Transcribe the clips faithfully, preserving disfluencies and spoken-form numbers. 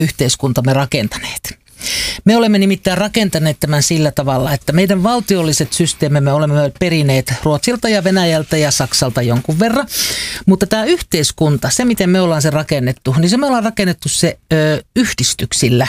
yhteiskuntamme rakentaneet. Me olemme nimittäin rakentaneet tämän sillä tavalla, että meidän valtiolliset systeemimme olemme perineet Ruotsilta ja Venäjältä ja Saksalta jonkun verran. Mutta tämä yhteiskunta, se miten me ollaan se rakennettu, niin se me ollaan rakennettu se ö, yhdistyksillä.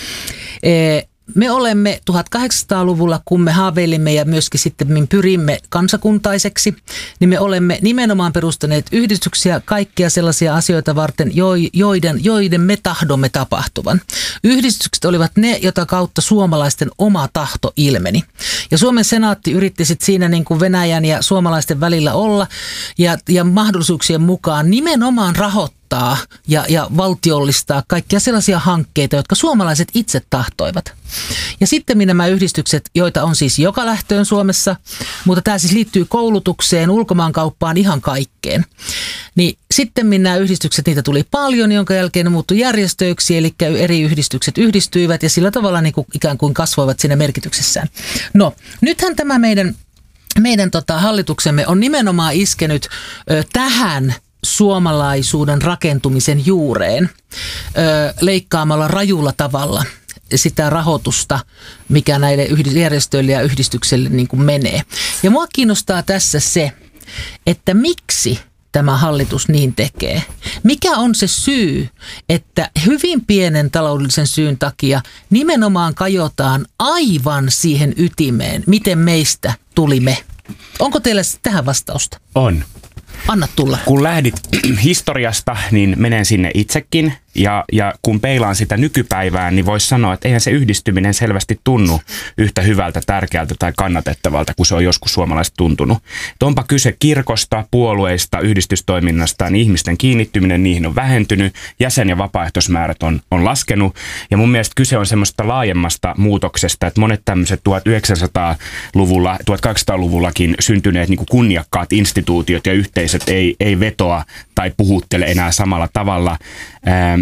E, Me olemme tuhatkahdeksansataaluvulla, kun me haaveilimme ja myöskin sitten pyrimme kansakuntaiseksi, niin me olemme nimenomaan perustaneet yhdistyksiä kaikkia sellaisia asioita varten, joiden, joiden me tahdomme tapahtuvan. Yhdistykset olivat ne, jota kautta suomalaisten oma tahto ilmeni. Ja Suomen senaatti yritti sitten siinä niin kuin Venäjän ja suomalaisten välillä olla ja, ja mahdollisuuksien mukaan nimenomaan rahoittaa Ja, ja valtiollistaa kaikkia sellaisia hankkeita, jotka suomalaiset itse tahtoivat. Ja sitten nämä yhdistykset, joita on siis joka lähtöön Suomessa, mutta tämä siis liittyy koulutukseen, ulkomaankauppaan, ihan kaikkeen. Niin sitten nämä yhdistykset, niitä tuli paljon, jonka jälkeen ne muuttui järjestöiksi, eli eri yhdistykset yhdistyivät ja sillä tavalla niin kuin ikään kuin kasvoivat siinä merkityksessään. No, nythän tämä meidän, meidän tota, hallituksemme on nimenomaan iskenyt ö, tähän suomalaisuuden rakentumisen juureen ö, leikkaamalla rajulla tavalla sitä rahoitusta, mikä näille järjestöille ja yhdistykselle niin kuin menee. Ja mua kiinnostaa tässä se, että miksi tämä hallitus niin tekee. Mikä on se syy, että hyvin pienen taloudellisen syyn takia nimenomaan kajotaan aivan siihen ytimeen, miten meistä tuli me? Onko teillä tähän vastausta? On. Anna tulla. Kun lähdit historiasta, niin menen sinne itsekin. Ja, ja kun peilaan sitä nykypäivään, niin voisi sanoa, että eihän se yhdistyminen selvästi tunnu yhtä hyvältä, tärkeältä tai kannatettavalta, kuin se on joskus suomalaiset tuntunut. Et onpa kyse kirkosta, puolueista, yhdistystoiminnasta, niin ihmisten kiinnittyminen niihin on vähentynyt, jäsen- ja vapaaehtoismäärät on, on laskenut. Ja mun mielestä kyse on semmoista laajemmasta muutoksesta, että monet tämmöiset tuhatyhdeksänsataaluvulla, tuhatkaksisataaluvullakin syntyneet niin kuin kunniakkaat instituutiot ja yhteisöt ei, ei vetoa tai puhuttele enää samalla tavalla. Ähm,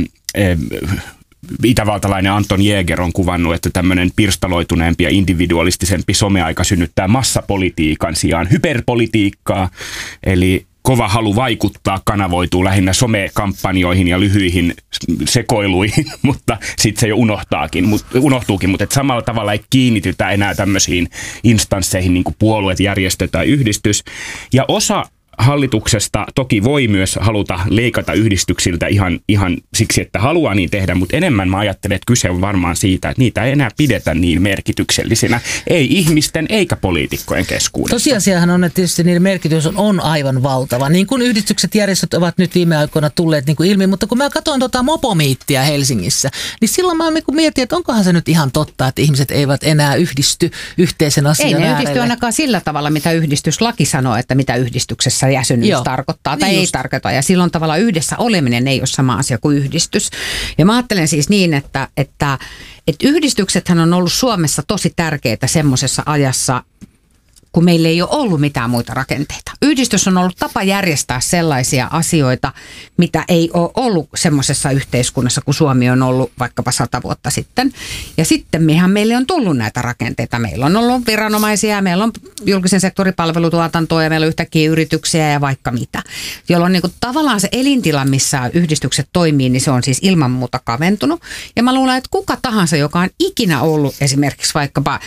Itävaltalainen Anton Jäger on kuvannut, että tämmöinen pirstaloituneempi ja individualistisempi someaika synnyttää massapolitiikan sijaan hyperpolitiikkaa, eli kova halu vaikuttaa kanavoituu lähinnä somekampanjoihin ja lyhyihin sekoiluihin, mutta sitten se jo unohtaakin, mut, unohtuukin, mutta samalla tavalla ei kiinnitytä enää tämmöisiin instansseihin niin kuin puolueet, järjestö tai yhdistys. Ja osa hallituksesta toki voi myös haluta leikata yhdistyksiltä ihan, ihan siksi, että haluaa niin tehdä, mutta enemmän mä ajattelen, että kyse on varmaan siitä, että niitä ei enää pidetä niin merkityksellisinä, ei ihmisten eikä poliitikkojen keskuudessa. Tosiasiahan on, että tietysti niiden merkitys on, on aivan valtava, niin kuin yhdistykset, järjestöt ovat nyt viime aikoina tulleet niin kuin ilmi, mutta kun mä katsoin tuota mopomiittiä Helsingissä, niin silloin mä mietin, että onkohan se nyt ihan totta, että ihmiset eivät enää yhdisty yhteisen asian äärelle. Ei ne yhdisty ainakaan sillä tavalla, mitä yhdistyslaki sanoo, että mitä yhdistyksessä jäsenyys Joo. tarkoittaa tai niin ei just. tarkoita. Ja silloin tavallaan yhdessä oleminen ei ole sama asia kuin yhdistys. Ja mä ajattelen siis niin, että, että, että yhdistyksethän on ollut Suomessa tosi tärkeitä semmoisessa ajassa, kun meillä ei ole ollut mitään muita rakenteita. Yhdistys on ollut tapa järjestää sellaisia asioita, mitä ei ole ollut semmoisessa yhteiskunnassa, kun Suomi on ollut vaikkapa sata vuotta sitten. Ja sitten mehän meille on tullut näitä rakenteita. Meillä on ollut viranomaisia, meillä on julkisen sektorin palvelutuotantoa ja meillä on yhtäkkiä yrityksiä ja vaikka mitä. Jolloin niin kuin tavallaan se elintila, missä yhdistykset toimii, niin se on siis ilman muuta kaventunut. Ja mä luulen, että kuka tahansa, joka on ikinä ollut esimerkiksi vaikkapa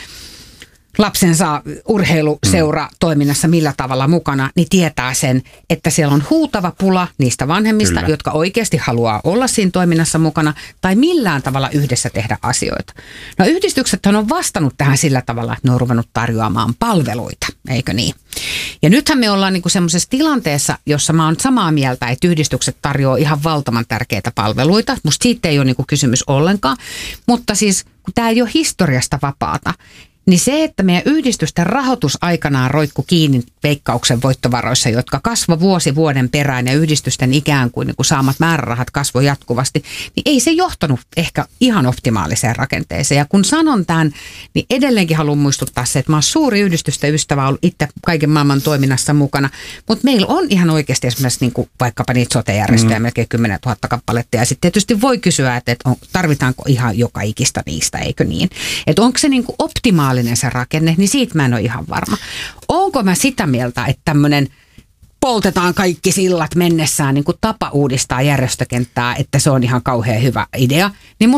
lapsensa urheiluseura toiminnassa millä tavalla mukana, niin tietää sen, että siellä on huutava pula niistä vanhemmista, Kyllä. jotka oikeasti haluaa olla siinä toiminnassa mukana tai millään tavalla yhdessä tehdä asioita. No yhdistyksethän on vastannut tähän sillä tavalla, että ne on ruvennut tarjoamaan palveluita, eikö niin? Ja nythän me ollaan niinku semmoisessa tilanteessa, jossa mä oon samaa mieltä, että yhdistykset tarjoaa ihan valtavan tärkeitä palveluita. Musta siitä ei ole niinku kysymys ollenkaan, mutta siis kun tämä ei ole historiasta vapaata, niin se, että meidän yhdistysten rahoitus aikanaan roikku kiinni Veikkauksen voittovaroissa, jotka kasvoi vuosi vuoden perään ja yhdistysten ikään kuin, niin kuin saamat määrärahat kasvoi jatkuvasti, niin ei se johtanut ehkä ihan optimaaliseen rakenteeseen. Ja kun sanon tämän, niin edelleenkin haluan muistuttaa se, että mä oon suuri yhdistysten ystävä, ollut itse kaiken maailman toiminnassa mukana, mutta meillä on ihan oikeasti esimerkiksi niin kuin vaikkapa niitä sote-järjestöjä, mm. melkein kymmenen tuhatta kappaletta, ja sitten tietysti voi kysyä, että, että on, tarvitaanko ihan joka ikistä niistä, eikö niin? Että onko se niin kuin optimaalinen se rakenne, niin siitä mä en ole ihan varma. Onko mä sitä mieltä, että tämmöinen poltetaan kaikki sillat mennessään niin kuin tapa uudistaa järjestökenttää, että se on ihan kauhean hyvä idea, niin